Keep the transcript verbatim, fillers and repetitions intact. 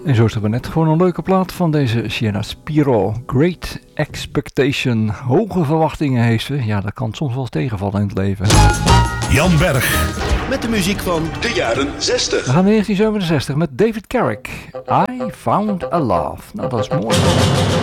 En zo is het maar net gewoon een leuke plaat van deze Sienna Spiro. Great Expectation. Hoge verwachtingen heeft ze. Ja, dat kan soms wel eens tegenvallen in het leven. Jan Berg. Met de muziek van de jaren zestig. We gaan naar negentien zevenenzestig met David Carrick. I Found a Love. Nou, dat is mooi.